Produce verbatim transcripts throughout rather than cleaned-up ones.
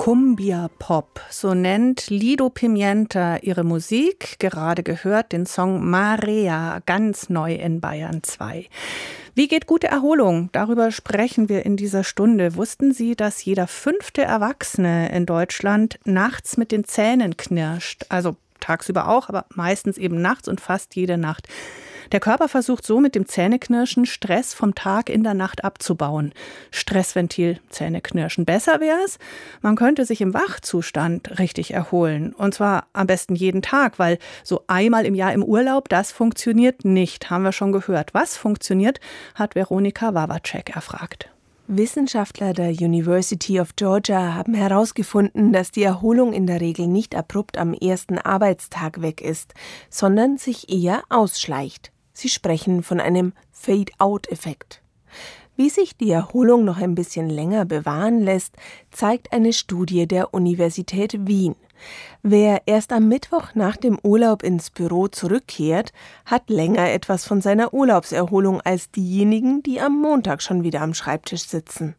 Cumbia Pop, so nennt Lido Pimienta ihre Musik. Gerade gehört den Song Marea, ganz neu in Bayern zwei. Wie geht gute Erholung? Darüber sprechen wir in dieser Stunde. Wussten Sie, dass jeder fünfte Erwachsene in Deutschland nachts mit den Zähnen knirscht? Also tagsüber auch, aber meistens eben nachts und fast jede Nacht. Der Körper versucht so mit dem Zähneknirschen Stress vom Tag in der Nacht abzubauen. Stressventil, Zähneknirschen. Besser wäre es, man könnte sich im Wachzustand richtig erholen. Und zwar am besten jeden Tag, weil so einmal im Jahr im Urlaub, das funktioniert nicht, haben wir schon gehört. Was funktioniert, hat Veronika Wawacek erfragt. Wissenschaftler der University of Georgia haben herausgefunden, dass die Erholung in der Regel nicht abrupt am ersten Arbeitstag weg ist, sondern sich eher ausschleicht. Sie sprechen von einem Fade-out-Effekt. Wie sich die Erholung noch ein bisschen länger bewahren lässt, zeigt eine Studie der Universität Wien. Wer erst am Mittwoch nach dem Urlaub ins Büro zurückkehrt, hat länger etwas von seiner Urlaubserholung als diejenigen, die am Montag schon wieder am Schreibtisch sitzen.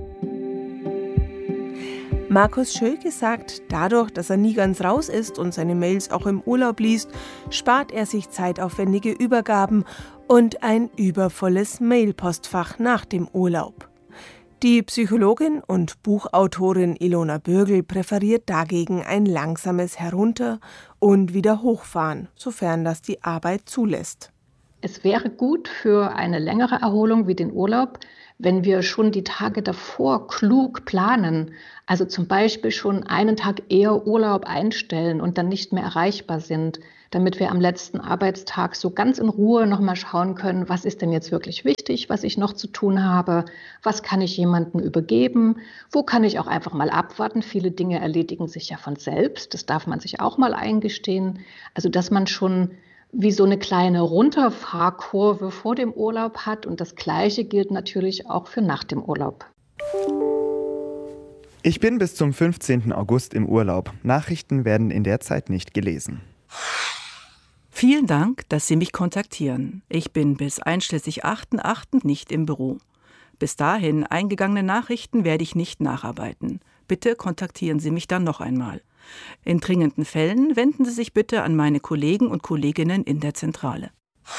Markus Schölke sagt, dadurch, dass er nie ganz raus ist und seine Mails auch im Urlaub liest, spart er sich zeitaufwendige Übergaben und ein übervolles Mailpostfach nach dem Urlaub. Die Psychologin und Buchautorin Ilona Bürgel präferiert dagegen ein langsames Herunter- und wieder Hochfahren, sofern das die Arbeit zulässt. Es wäre gut für eine längere Erholung wie den Urlaub, wenn wir schon die Tage davor klug planen, also zum Beispiel schon einen Tag eher Urlaub einstellen und dann nicht mehr erreichbar sind, damit wir am letzten Arbeitstag so ganz in Ruhe nochmal schauen können, was ist denn jetzt wirklich wichtig, was ich noch zu tun habe, was kann ich jemandem übergeben, wo kann ich auch einfach mal abwarten. Viele Dinge erledigen sich ja von selbst, das darf man sich auch mal eingestehen. Also dass man schon wie so eine kleine Runterfahrkurve vor dem Urlaub hat. Und das Gleiche gilt natürlich auch für nach dem Urlaub. Ich bin bis zum fünfzehnten August im Urlaub. Nachrichten werden in der Zeit nicht gelesen. Vielen Dank, dass Sie mich kontaktieren. Ich bin bis einschließlich achten achten nicht im Büro. Bis dahin eingegangene Nachrichten werde ich nicht nacharbeiten. Bitte kontaktieren Sie mich dann noch einmal. In dringenden Fällen wenden Sie sich bitte an meine Kollegen und Kolleginnen in der Zentrale.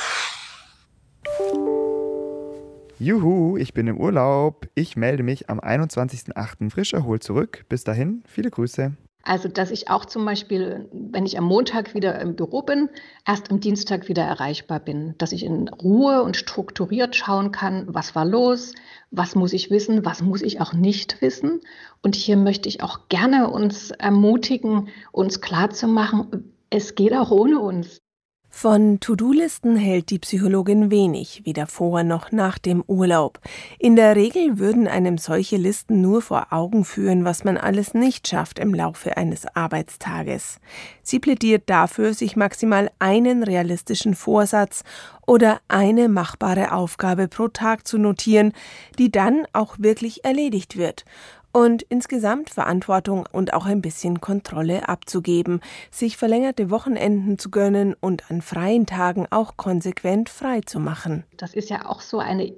Juhu, ich bin im Urlaub. Ich melde mich am einundzwanzigsten achten frisch erholt zurück. Bis dahin, viele Grüße. Also, dass ich auch zum Beispiel, wenn ich am Montag wieder im Büro bin, erst am Dienstag wieder erreichbar bin. Dass ich in Ruhe und strukturiert schauen kann, was war los, was muss ich wissen, was muss ich auch nicht wissen. Und hier möchte ich auch gerne uns ermutigen, uns klarzumachen, es geht auch ohne uns. Von To-Do-Listen hält die Psychologin wenig, weder vor noch nach dem Urlaub. In der Regel würden einem solche Listen nur vor Augen führen, was man alles nicht schafft im Laufe eines Arbeitstages. Sie plädiert dafür, sich maximal einen realistischen Vorsatz oder eine machbare Aufgabe pro Tag zu notieren, die dann auch wirklich erledigt wird. Und insgesamt Verantwortung und auch ein bisschen Kontrolle abzugeben, sich verlängerte Wochenenden zu gönnen und an freien Tagen auch konsequent frei zu machen. Das ist ja auch so eine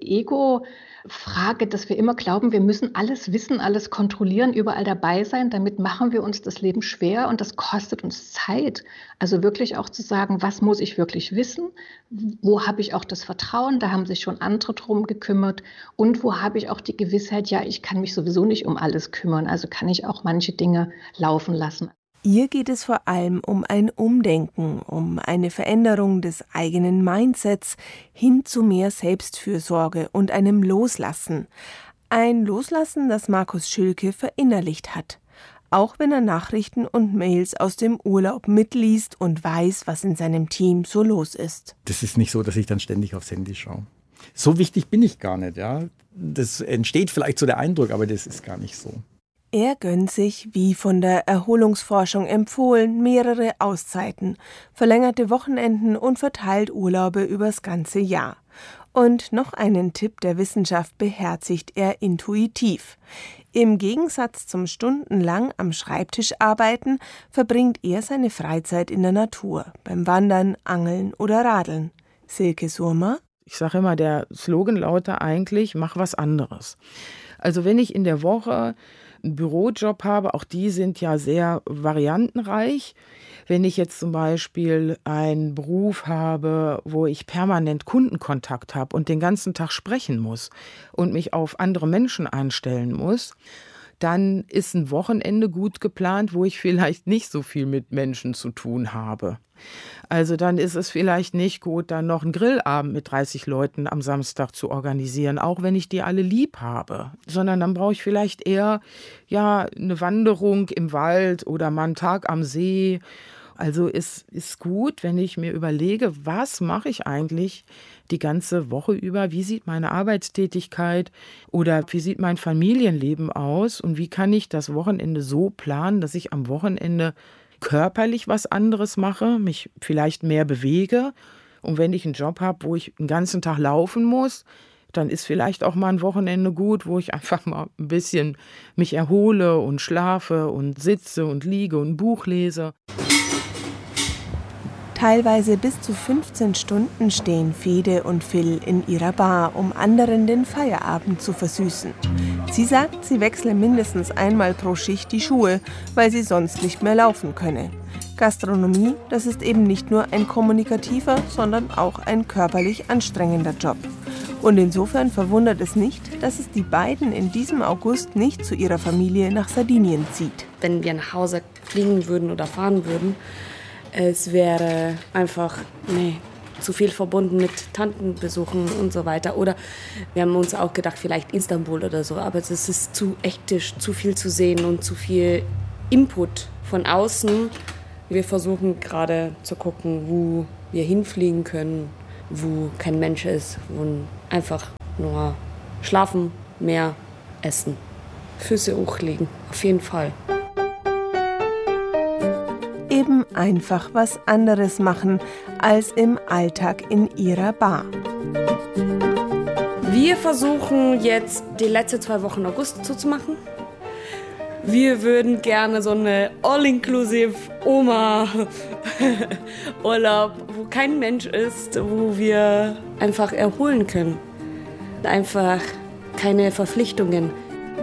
Ego-Frage, dass wir immer glauben, wir müssen alles wissen, alles kontrollieren, überall dabei sein. Damit machen wir uns das Leben schwer und das kostet uns Zeit. Also wirklich auch zu sagen, was muss ich wirklich wissen? Wo habe ich auch das Vertrauen? Da haben sich schon andere drum gekümmert. Und wo habe ich auch die Gewissheit, ja, ich kann mich sowieso nicht um alles kümmern. Also kann ich auch manche Dinge laufen lassen. Ihr geht es vor allem um ein Umdenken, um eine Veränderung des eigenen Mindsets hin zu mehr Selbstfürsorge und einem Loslassen. Ein Loslassen, das Markus Schölke verinnerlicht hat. Auch wenn er Nachrichten und Mails aus dem Urlaub mitliest und weiß, was in seinem Team so los ist. Das ist nicht so, dass ich dann ständig aufs Handy schaue. So wichtig bin ich gar nicht, ja. Das entsteht vielleicht so der Eindruck, aber das ist gar nicht so. Er gönnt sich, wie von der Erholungsforschung empfohlen, mehrere Auszeiten, verlängerte Wochenenden und verteilt Urlaube übers ganze Jahr. Und noch einen Tipp der Wissenschaft beherzigt er intuitiv. Im Gegensatz zum stundenlang am Schreibtisch arbeiten, verbringt er seine Freizeit in der Natur, beim Wandern, Angeln oder Radeln. Silke Surma: Ich sage immer, der Slogan lautet eigentlich, mach was anderes. Also wenn ich in der Woche einen Bürojob habe, auch die sind ja sehr variantenreich. Wenn ich jetzt zum Beispiel einen Beruf habe, wo ich permanent Kundenkontakt habe und den ganzen Tag sprechen muss und mich auf andere Menschen einstellen muss, dann ist ein Wochenende gut geplant, wo ich vielleicht nicht so viel mit Menschen zu tun habe. Also dann ist es vielleicht nicht gut, dann noch einen Grillabend mit dreißig Leuten am Samstag zu organisieren, auch wenn ich die alle lieb habe. Sondern dann brauche ich vielleicht eher ja eine Wanderung im Wald oder mal einen Tag am See. Also es ist gut, wenn ich mir überlege, was mache ich eigentlich die ganze Woche über? Wie sieht meine Arbeitstätigkeit oder wie sieht mein Familienleben aus? Und wie kann ich das Wochenende so planen, dass ich am Wochenende körperlich was anderes mache, mich vielleicht mehr bewege? Und wenn ich einen Job habe, wo ich den ganzen Tag laufen muss, dann ist vielleicht auch mal ein Wochenende gut, wo ich einfach mal ein bisschen mich erhole und schlafe und sitze und liege und ein Buch lese. Teilweise bis zu fünfzehn Stunden stehen Fede und Phil in ihrer Bar, um anderen den Feierabend zu versüßen. Sie sagt, sie wechsle mindestens einmal pro Schicht die Schuhe, weil sie sonst nicht mehr laufen könne. Gastronomie, das ist eben nicht nur ein kommunikativer, sondern auch ein körperlich anstrengender Job. Und insofern verwundert es nicht, dass es die beiden in diesem August nicht zu ihrer Familie nach Sardinien zieht. Wenn wir nach Hause fliegen würden oder fahren würden, es wäre einfach nee, zu viel verbunden mit Tantenbesuchen und so weiter. Oder wir haben uns auch gedacht, vielleicht Istanbul oder so. Aber es ist zu hektisch, zu viel zu sehen und zu viel Input von außen. Wir versuchen gerade zu gucken, wo wir hinfliegen können, wo kein Mensch ist, wo einfach nur schlafen, mehr essen, Füße hochlegen, auf jeden Fall. Eben einfach was anderes machen als im Alltag in ihrer Bar. Wir versuchen jetzt die letzten zwei Wochen August zuzumachen. Wir würden gerne so eine All-Inclusive Oma-Urlaub, wo kein Mensch ist, wo wir einfach erholen können. Einfach keine Verpflichtungen.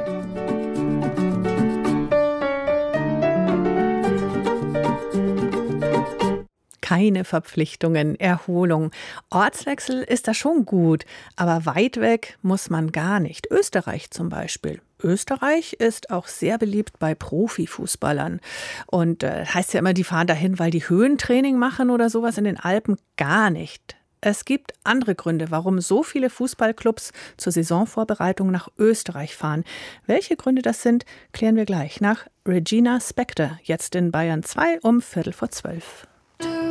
Keine Verpflichtungen, Erholung. Ortswechsel ist da schon gut, aber weit weg muss man gar nicht. Österreich zum Beispiel. Österreich ist auch sehr beliebt bei Profifußballern. Und äh, heißt ja immer, die fahren dahin, weil die Höhentraining machen oder sowas in den Alpen. Gar nicht. Es gibt andere Gründe, warum so viele Fußballclubs zur Saisonvorbereitung nach Österreich fahren. Welche Gründe das sind, klären wir gleich nach Regina Spektor, jetzt in Bayern zwei um Viertel vor zwölf.